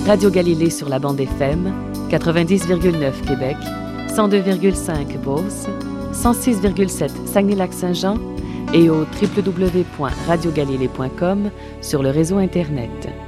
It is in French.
Radio Galilée sur la bande FM, 90,9 Québec, 102,5 Beauce, 106,7 Saguenay-Lac-Saint-Jean et au www.radiogalilée.com sur le réseau Internet.